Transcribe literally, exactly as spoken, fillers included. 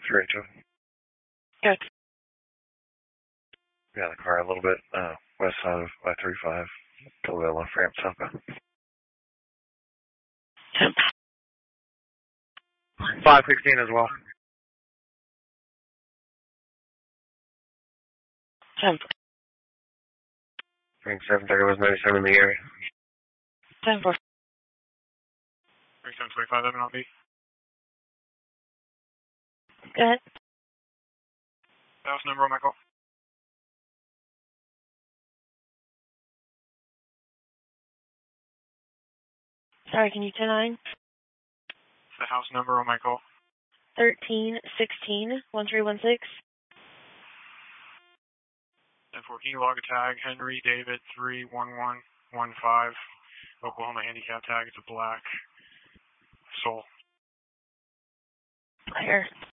three two. Good. Yeah, the car a little bit uh, west side of I thirty-five. Pull that left ramp southbound. Temp. five sixteen as well. Temp. Ring seven thirty was ninety-seven in the area. Ten four. Ring seven twenty-five, Evan on B. Go ahead. House number on my call. Sorry, can you ten nine? The house number on my call. Thirteen sixteen one three one six. ten four, can you log a tag? Henry David three one one one five. Oklahoma handicap tag. It's a black Soul. Here.